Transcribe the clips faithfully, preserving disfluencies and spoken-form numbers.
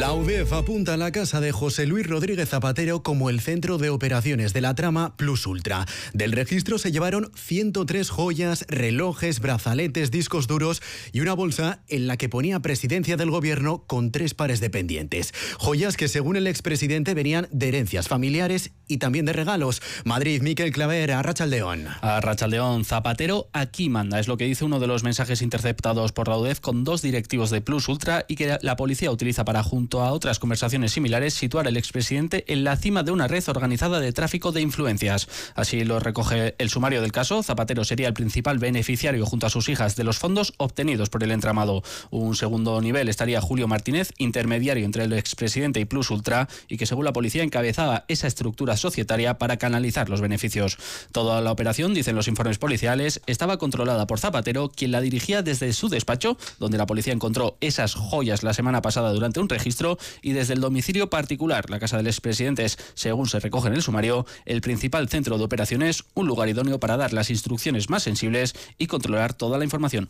La U D E F apunta a la casa de José Luis Rodríguez Zapatero como el centro de operaciones de la trama Plus Ultra. Del registro se llevaron ciento tres joyas, relojes, brazaletes, discos duros y una bolsa en la que ponía presidencia del gobierno con tres pares de pendientes. Joyas que, según el expresidente, venían de herencias familiares y también de regalos. Madrid, Miquel Claver, Arratsaldeón. Arratsaldeón, Zapatero aquí manda, es lo que dice uno de los mensajes interceptados por la U D E F con dos directivos de Plus Ultra y que la policía utiliza para, junto a otras conversaciones similares, situar al expresidente en la cima de una red organizada de tráfico de influencias. Así lo recoge el sumario del caso. Zapatero sería el principal beneficiario, junto a sus hijas, de los fondos obtenidos por el entramado. Un segundo nivel estaría Julio Martínez, intermediario entre el expresidente y Plus Ultra, y que, según la policía, encabezaba esa estructura societaria para canalizar los beneficios. Toda la operación, dicen los informes policiales, estaba controlada por Zapatero, quien la dirigía desde su despacho, donde la policía encontró esas joyas la semana pasada durante un registro, y desde el domicilio particular. La casa del expresidente es, según se recoge en el sumario, el principal centro de operaciones, un lugar idóneo para dar las instrucciones más sensibles y controlar toda la información.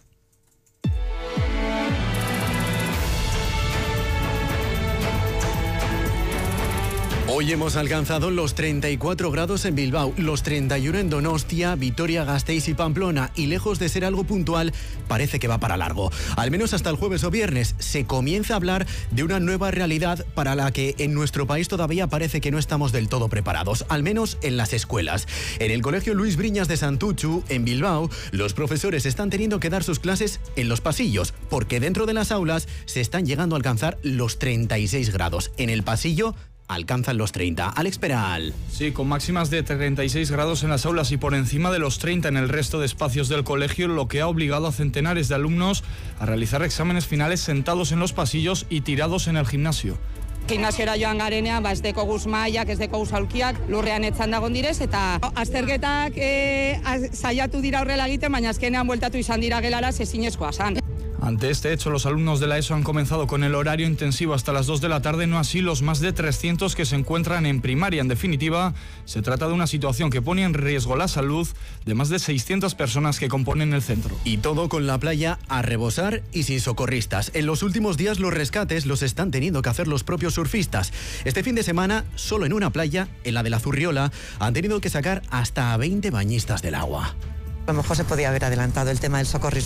Hoy hemos alcanzado los treinta y cuatro grados en Bilbao, los treinta y uno en Donostia, Vitoria-Gasteiz y Pamplona, y lejos de ser algo puntual, parece que va para largo. Al menos hasta el jueves o viernes se comienza a hablar de una nueva realidad para la que en nuestro país todavía parece que no estamos del todo preparados, al menos en las escuelas. En el Colegio Luis Briñas de Santuchu, en Bilbao, los profesores están teniendo que dar sus clases en los pasillos, porque dentro de las aulas se están llegando a alcanzar los treinta y seis grados. En el pasillo alcanzan los treinta. Alex Peral. Sí, con máximas de treinta y seis grados en las aulas y por encima de los treinta en el resto de espacios del colegio, lo que ha obligado a centenares de alumnos a realizar exámenes finales sentados en los pasillos y tirados en el gimnasio. Gimnasiora joan garenean, ba, ez dekoguz mailak, ez dekoguz aulkiak, lurrean etzan dagon direz, eta azterketak e, saiatu dira horrela egiten, baina azkenean bueltatu izan dira gelara ezinezkoa zan. Ante este hecho, los alumnos de la ESO han comenzado con el horario intensivo hasta las dos de la tarde, no así los más de trescientos que se encuentran en primaria. En definitiva, se trata de una situación que pone en riesgo la salud de más de seiscientas personas que componen el centro. Y todo con la playa a rebosar y sin socorristas. En los últimos días los rescates los están teniendo que hacer los propios surfistas. Este fin de semana, solo en una playa, en la de la Zurriola, han tenido que sacar hasta a veinte bañistas del agua. A lo mejor se podía haber adelantado el tema del socorrismo.